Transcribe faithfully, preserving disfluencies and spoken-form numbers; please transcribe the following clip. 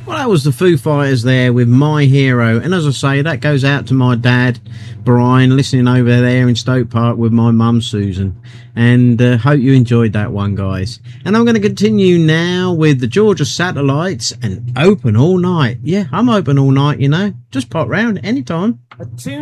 Well, that was the Foo Fighters there with My Hero. And as I say, that goes out to my dad, Brian, listening over there in Stoke Park with my mum, Susan. And uh, hope you enjoyed that one, guys. And I'm going to continue now with the Georgia Satellites and Open All Night. Yeah, I'm open all night, you know. Just pop round anytime. A tune